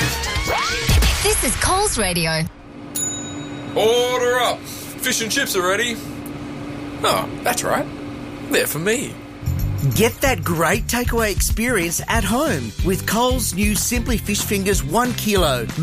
This is Coles Radio. Order up. Fish and chips are ready. Oh, that's right. They're for me. Get that great takeaway experience at home with Coles' new Simply Fish Fingers 1 kilo.